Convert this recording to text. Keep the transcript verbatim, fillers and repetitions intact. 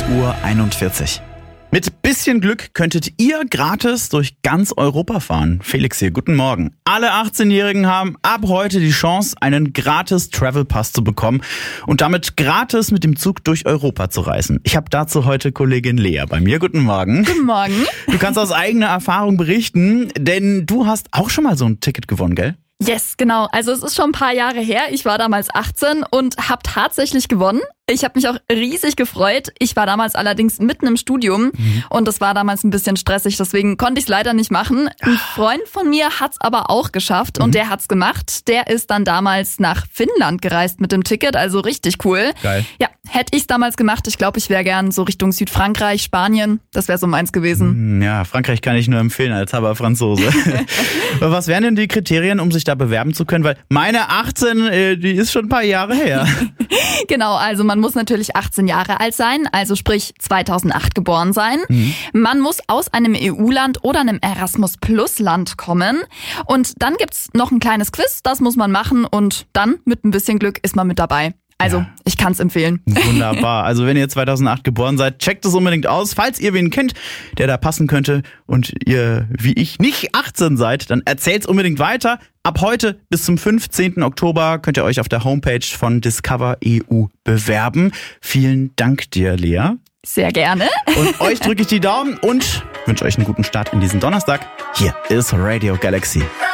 Uhr einundvierzig. Mit bisschen Glück könntet ihr gratis durch ganz Europa fahren. Felix hier, guten Morgen. Alle achtzehnjährigen haben ab heute die Chance, einen gratis Travel Pass zu bekommen und damit gratis mit dem Zug durch Europa zu reisen. Ich habe dazu heute Kollegin Lea bei mir. Guten Morgen. Guten Morgen. Du kannst aus eigener Erfahrung berichten, denn du hast auch schon mal so ein Ticket gewonnen, gell? Yes, genau. Also es ist schon ein paar Jahre her. Ich war damals achtzehn und habe tatsächlich gewonnen. Ich habe mich auch riesig gefreut. Ich war damals allerdings mitten im Studium mhm. und das war damals ein bisschen stressig, deswegen konnte ich es leider nicht machen. Ein Freund von mir hat es aber auch geschafft mhm. und der hat's gemacht. Der ist dann damals nach Finnland gereist mit dem Ticket, also richtig cool. Geil. Ja, hätte ich es damals gemacht, ich glaube, ich wäre gern so Richtung Südfrankreich, Spanien. Das wäre so meins gewesen. Ja, Frankreich kann ich nur empfehlen als halber Franzose. Was wären denn die Kriterien, um sich da bewerben zu können? Weil meine achtzehn, die ist schon ein paar Jahre her. Genau, also man muss natürlich achtzehn Jahre alt sein, also sprich zweitausendacht geboren sein. Mhm. Man muss aus einem E U-Land oder einem Erasmus-Plus-Land kommen. Und dann gibt's noch ein kleines Quiz, das muss man machen und dann mit ein bisschen Glück ist man mit dabei. Also, ja. Ich kann's empfehlen. Wunderbar. Also wenn ihr zweitausendacht geboren seid, checkt es unbedingt aus. Falls ihr wen kennt, der da passen könnte und ihr, wie ich, nicht achtzehn seid, dann erzählt's unbedingt weiter. Ab heute bis zum fünfzehnten Oktober könnt ihr euch auf der Homepage von Discover E U bewerben. Vielen Dank dir, Lea. Sehr gerne. Und euch drücke ich die Daumen und wünsche euch einen guten Start in diesen Donnerstag. Hier ist Radio Galaxy.